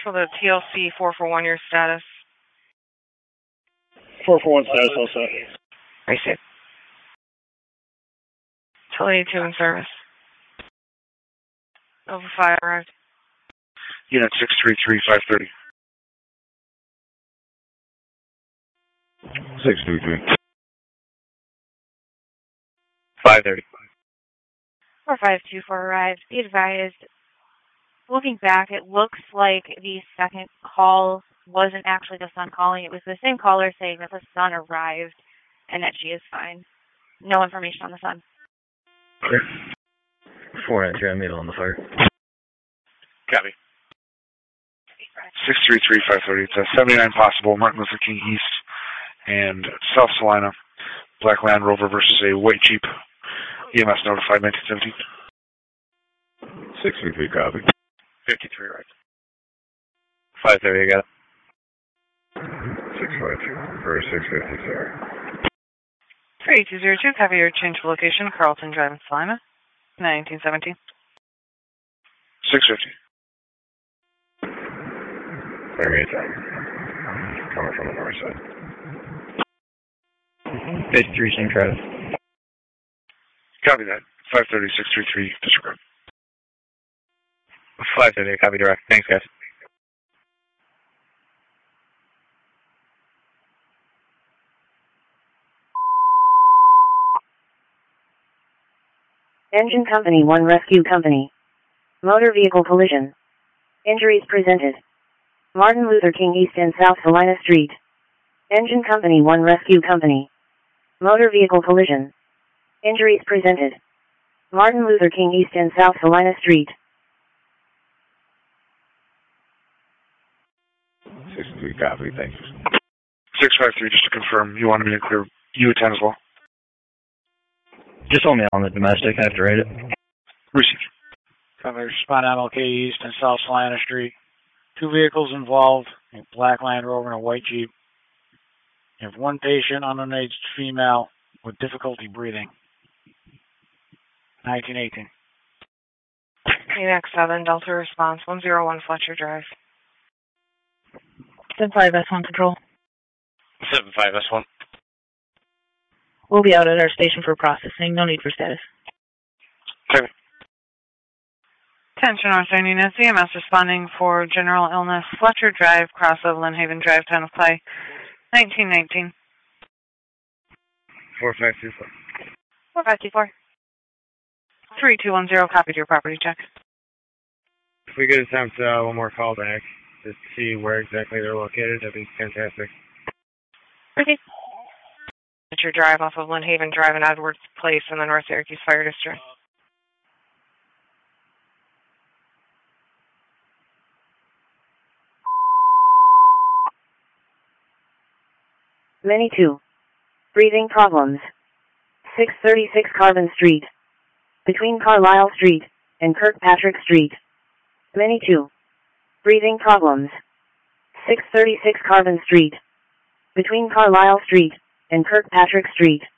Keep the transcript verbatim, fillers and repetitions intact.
for the T L C four four one, your status. four four one status, all set. Receive. Till eighty-two in service. Over five arrived. Unit six three three, five thirty. six three three. five thirty. four five two four arrived. Be advised, looking back, it looks like the second call wasn't actually the son calling. It was the same caller saying that the son arrived and that she is fine. No information on the son. Clear. four nine three, I'm middle on the fire. Copy. six three three, five thirty. It's a seventy-nine possible, Martin Luther King East and South Salina. Black Land Rover versus a white Jeep. E M S notified, nineteen seventeen. six three three, copy. fifty-three, right. five thirty, I got it. six five two, for six fifty, sorry. three two zero two, copy your change of location, Carlton Drive in Salina, nineteen seventeen. six fifty. Fire me a time. Coming from the north side. fifty-three, Saint Travis. Copy that. five thirty, six three three, disregard. five thirty, copy direct. Thanks, guys. Engine Company one Rescue Company. Motor vehicle collision. Injuries presented. Martin Luther King East and South Salina Street. Engine Company one Rescue Company. Motor vehicle collision. Injuries presented. Martin Luther King East and South Salina Street. six three, copy, thank you. six five three, just to confirm, you wanted me to clear U ten as well? Just hold me on the domestic. I have to rate it. Received. Cover respond M L K East and South Salina Street. Two vehicles involved, a black Land Rover and a white Jeep. You have one patient, underage female, with difficulty breathing. nineteen eighteen. Phoenix seven, Delta response, one zero one Fletcher Drive. seven five S one control. seven five S one. We'll be out at our station for processing. No need for status. Okay. Attention, Northern units. E M S responding for general illness. Fletcher Drive, cross of Lynn Haven Drive, town of Clay, nineteen nineteen. four five two four. four five two four. three two one zero, copied your property check. If we could attempt uh, one more call back, just to see where exactly they're located, that'd be fantastic. Okay. Fletcher Drive off of Lynn Haven Drive and Edwards Place in the North Syracuse Fire District. Many two. Breathing problems. six thirty-six Carbon Street. Between Carlisle Street and Kirkpatrick Street. Many two. Breathing problems. six thirty-six Carbon Street. Between Carlisle Street and Kirkpatrick Street.